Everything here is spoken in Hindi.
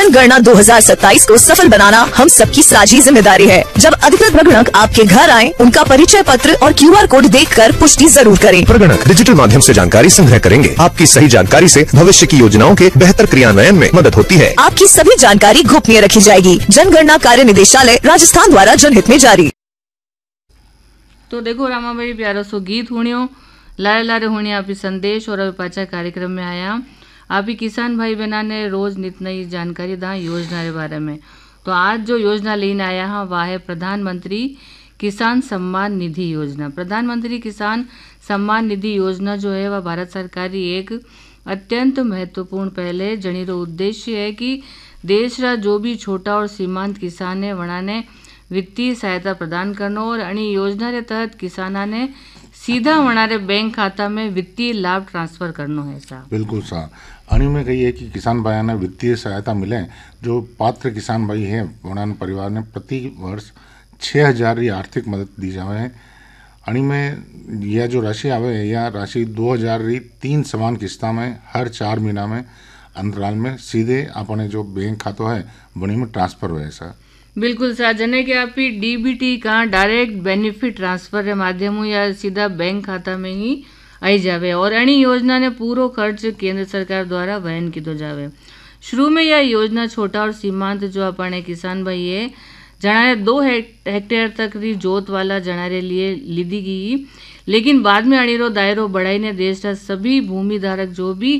जनगणना 2027 को सफल बनाना हम सबकी साझी जिम्मेदारी है। जब अधिकृत प्रगणक आपके घर आए, उनका परिचय पत्र और QR कोड देखकर पुष्टि जरूर करें। प्रगणक डिजिटल माध्यम से जानकारी संग्रह करेंगे। आपकी सही जानकारी से भविष्य की योजनाओं के बेहतर क्रियान्वयन में मदद होती है। आपकी सभी जानकारी गोपनीय रखी जाएगी। जनगणना कार्य निदेशालय राजस्थान द्वारा जनहित में जारी। तो देखो रामा भाई प्यारो सो गीत हुणियो लारे लारे हुणी आपी संदेश और अभी पाचा कार्यक्रम में आया आप ही किसान भाई बहना ने रोज नित नई जानकारी दा योजना के बारे में। तो आज जो योजना लेने आया है वह है प्रधानमंत्री किसान सम्मान निधि योजना। प्रधानमंत्री किसान सम्मान निधि योजना जो है वह भारत सरकार की एक अत्यंत महत्वपूर्ण पहल है। जनीरो उद्देश्य है कि देश रा जो भी छोटा और सीमांत किसान है वना ने वित्तीय सहायता प्रदान करना और अणी योजना के तहत किसाना ने सीधा हमारे बैंक खाता में वित्तीय लाभ ट्रांसफर करना है। साहब बिल्कुल साहब, अणी में कही है कि किसान भाई ने वित्तीय सहायता मिले जो पात्र किसान भाई हैं उन्होंने परिवार ने प्रति वर्ष 6,000 की आर्थिक मदद दी जाए। अणी में यह जो राशि आवे यह राशि 2,000 की 3 समान किस्ता में हर 4 महीना में अंतराल में सीधे अपने जो बैंक खातो है वनी में ट्रांसफर हुए। सर बिल्कुल सर, जने कि आप DBT का डायरेक्ट बेनिफिट ट्रांसफर के माध्यम हो या सीधा बैंक खाता में ही आई जावे और अणी योजना ने पूरा खर्च केंद्र सरकार द्वारा वहन किया जावे। शुरू में यह योजना छोटा और सीमांत जो अपने किसान भाई है जनारे 2 हेक्टेयर तक की जोत वाला जनारे लिए लीदी गई, लेकिन बाद में अणीरो दायरो बढ़ाई ने देश का सभी भूमि धारक जो भी